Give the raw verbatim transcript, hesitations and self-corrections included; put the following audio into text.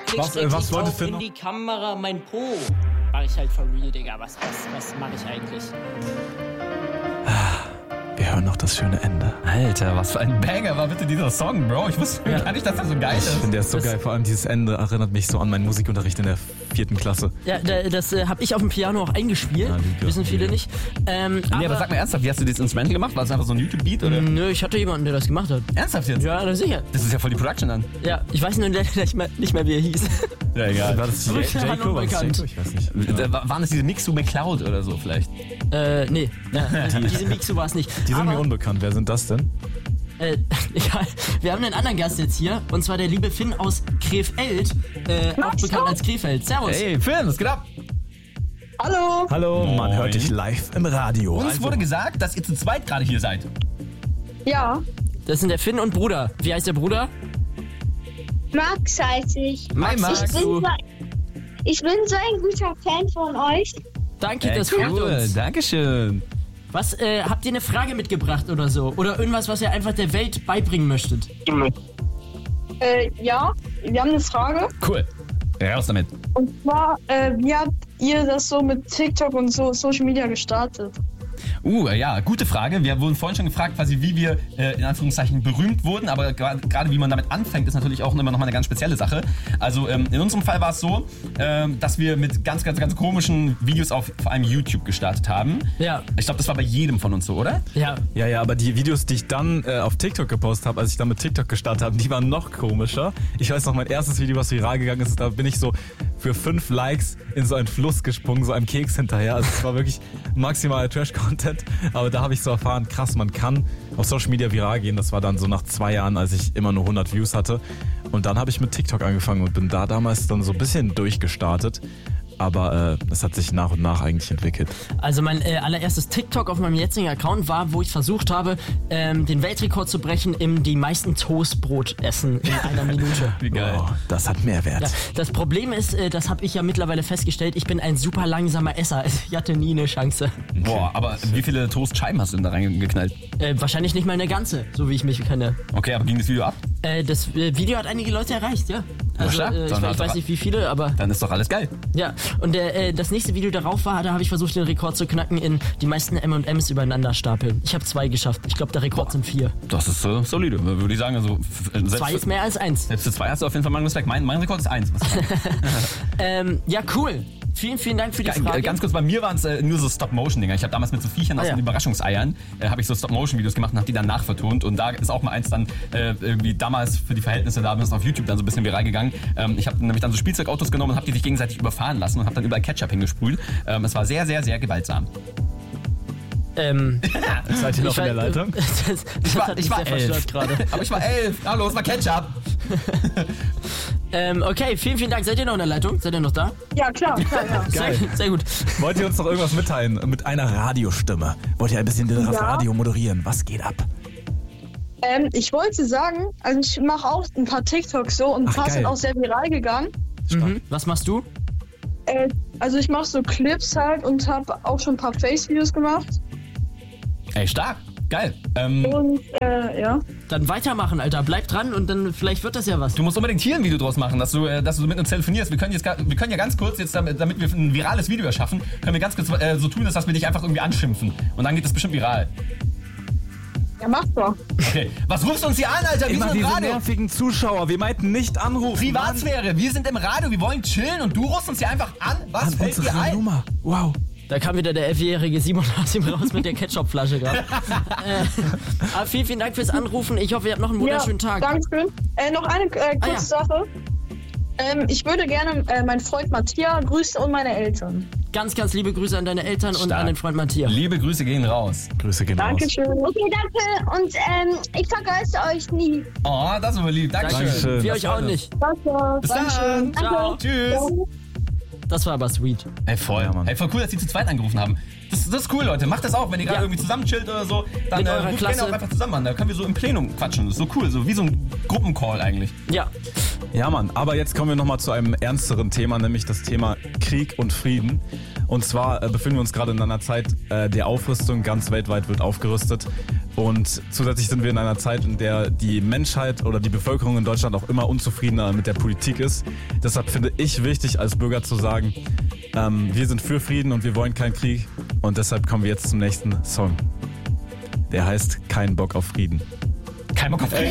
Was, äh, was wollte Finn noch? In die Kamera mein Po. Mach ich halt for real, Digga. Was, was, was mach ich eigentlich? Wir hören noch das schöne Ende. Alter, was für ein Banger war bitte dieser Song, Bro. Ich wusste ja. gar nicht, dass der so geil ist. Ich finde, der ist so das geil. Vor allem dieses Ende erinnert mich so an meinen Musikunterricht in der vierten Klasse. Ja, das äh, habe ich auf dem Piano auch eingespielt. Ja, wissen viele ja. nicht. Ähm, nee, aber, aber sag mal ernsthaft, wie hast du dieses Instrumental gemacht? War das einfach so ein YouTube-Beat? Oder? Nö, ich hatte jemanden, der das gemacht hat. Ernsthaft jetzt? Ja, sicher. Das ist ja voll die Production dann. Ja, ich weiß nur nicht mehr, nicht mehr wie er hieß. Ja, egal. War das J- Jaco? War das Jaco? Ich weiß nicht. Ja. Waren das diese Mixu McCloud oder so vielleicht? Äh, nee. Ja, diese Mixu war es nicht. Die sind aber, mir unbekannt. Wer sind das denn? Äh, egal. Wir haben einen anderen Gast jetzt hier. Und zwar der liebe Finn aus Krefeld. Äh, auch bekannt als Krefeld. Servus. Hey, Finn, was geht ab? Hallo. Hallo, Moin. man hört dich live im Radio. Uns Also, wurde gesagt, dass ihr zu zweit gerade hier seid. Ja. Das sind der Finn und Bruder. Wie heißt der Bruder? Max heiße ich. Hi, Max. Ich bin, so, ich bin so ein guter Fan von euch. Danke, Ey, das freut cool, uns. Dankeschön. Was, äh, habt ihr eine Frage mitgebracht oder so? Oder irgendwas, was ihr einfach der Welt beibringen möchtet? Äh, ja, wir haben eine Frage. Cool. Raus damit. Und zwar, äh, wie habt ihr das so mit TikTok und so Social Media gestartet? Uh, ja, gute Frage. Wir wurden vorhin schon gefragt, quasi wie wir äh, in Anführungszeichen berühmt wurden, aber gerade wie man damit anfängt, ist natürlich auch immer noch mal eine ganz spezielle Sache. Also ähm, in unserem Fall war es so, ähm, dass wir mit ganz, ganz, ganz komischen Videos auf vor allem YouTube gestartet haben. Ja. Ich glaube, das war bei jedem von uns so, oder? Ja. Ja, ja, aber die Videos, die ich dann äh, auf TikTok gepostet habe, als ich dann mit TikTok gestartet habe, die waren noch komischer. Ich weiß noch, mein erstes Video, was viral gegangen ist, da bin ich so für fünf Likes in so einen Fluss gesprungen, so einem Keks hinterher. Also es war wirklich maximaler Trash-Content. Aber da habe ich so erfahren, krass, man kann auf Social Media viral gehen. Das war dann so nach zwei Jahren, als ich immer nur hundert Views hatte. Und dann habe ich mit TikTok angefangen und bin da damals dann so ein bisschen durchgestartet. Aber äh, es hat sich nach und nach eigentlich entwickelt. Also mein äh, allererstes TikTok auf meinem jetzigen Account war, wo ich versucht habe, ähm, den Weltrekord zu brechen im die meisten Toastbrot essen in einer Minute. Wie geil. Oh, das hat Mehrwert. Ja, das Problem ist, äh, das habe ich ja mittlerweile festgestellt, ich bin ein super langsamer Esser. Ich hatte nie eine Chance. Boah, aber wie viele Toastscheiben hast du denn da reingeknallt? Äh, wahrscheinlich nicht mal eine ganze, so wie ich mich kenne. Okay, aber ging das Video ab? Äh, das äh, Video hat einige Leute erreicht, ja. Also, Ja, äh, ich, dann ich hat weiß er- nicht wie viele, aber Dann ist doch alles geil. ja. Und der, äh, das nächste Video darauf war, da habe ich versucht, den Rekord zu knacken in die meisten M und M's übereinander stapeln. Ich habe zwei geschafft. Ich glaube, der Rekord sind vier. Das ist äh, solide, würde ich sagen. Also, f- äh, selbst Zwei für- ist mehr als eins. Selbst für zwei hast du auf jeden Fall meinen Respekt. Mein, mein Rekord ist eins. Ähm, ja, cool. Vielen, vielen Dank für die Ga- Frage. Ganz kurz, bei mir waren es äh, nur so Stop-Motion-Dinger. Ich habe damals mit so Viechern aus Ah, ja. den Überraschungseiern äh, habe ich so Stop-Motion-Videos gemacht und habe die dann nachvertont. Und da ist auch mal eins dann äh, irgendwie damals für die Verhältnisse da ist auf YouTube dann so ein bisschen viral gegangen. Ähm, ich habe nämlich dann so Spielzeugautos genommen und habe die sich gegenseitig überfahren lassen und habe dann überall Ketchup hingesprüht. Ähm, es war sehr, sehr, sehr gewaltsam. Ähm, Seid ihr noch ich in der war- Leitung? Das, das Ich war, hat ich mich war sehr elf. verstört gerade. Aber ich war elf. Hallo, es war Ketchup. Ähm, okay, vielen, vielen Dank. Seid ihr noch in der Leitung? Seid ihr noch da? Ja, klar, klar, ja. Sehr, Geil. sehr gut. Wollt ihr uns noch irgendwas mitteilen mit einer Radiostimme? Wollt ihr ein bisschen das Ja. Radio moderieren? Was geht ab? Ähm, ich wollte sagen, also ich mache auch ein paar TikToks so und ein Ach, paar geil. sind auch sehr viral gegangen. Mhm. Was machst du? Äh, also ich mache so Clips halt und habe auch schon ein paar Face-Videos gemacht. Ey, stark. Geil. Ähm, Und äh, ja. Dann weitermachen, Alter. Bleib dran und dann vielleicht wird das ja was. du musst unbedingt hier ein Video draus machen, dass du, äh, dass du mit uns telefonierst. Wir können, jetzt, ga- wir können ja ganz kurz, jetzt, damit, damit wir ein virales Video erschaffen, können wir ganz kurz äh, so tun, dass wir dich einfach irgendwie anschimpfen. Und dann geht das bestimmt viral. Ja, mach doch. Okay. Was rufst du uns hier an, Alter? Wir Immer sind im diese Radio. nervigen Zuschauer. Wir meinten nicht anrufen. Privatsphäre. Wir sind im Radio. Wir wollen chillen und du rufst uns hier einfach an. Was An fällt dir unsere ein? Nummer. Wow. Da kam wieder der elfjährige Simon aus ihm raus mit der Ketchupflasche gerade. äh, aber vielen, vielen Dank fürs Anrufen. Ich hoffe, ihr habt noch einen wunderschönen ja, Tag. Dankeschön. Äh, noch eine äh, kurze Ah, ja. Sache. Ähm, ich würde gerne äh, meinen Freund Matthias grüßen und meine Eltern. Ganz, ganz liebe Grüße an deine Eltern und Stark. an den Freund Matthias. Liebe Grüße gehen raus. Grüße gehen raus. Dankeschön. Okay, danke. Und ähm, ich vergesse euch nie. Oh, das ist aber lieb. Dankeschön. Dankeschön. Wir Das euch freut auch uns. nicht. Danke. Bis Dankeschön. dann. Ciao. Tschüss. Das war aber sweet. Ey, voll. Ja, Mann. Ey, voll cool, dass die zu zweit angerufen haben. Das, das ist cool, Leute. Macht das auch, wenn ihr gerade Ja. irgendwie zusammen chillt oder so. Dann Mit äh, eurer ruft Klasse. gerne auch einfach zusammen an. Da können wir so im Plenum quatschen. Das ist so cool. So wie so ein Gruppencall eigentlich. Ja. Ja, Mann. Aber jetzt kommen wir nochmal zu einem ernsteren Thema, nämlich das Thema Krieg und Frieden. Und zwar äh, befinden wir uns gerade in einer Zeit äh, der Aufrüstung. Ganz weltweit wird aufgerüstet. Und zusätzlich sind wir in einer Zeit, in der die Menschheit oder die Bevölkerung in Deutschland auch immer unzufriedener mit der Politik ist. Deshalb finde ich wichtig, als Bürger zu sagen, ähm, wir sind für Frieden und wir wollen keinen Krieg. Und deshalb kommen wir jetzt zum nächsten Song. Der heißt Kein Bock auf Frieden. Kein Bock auf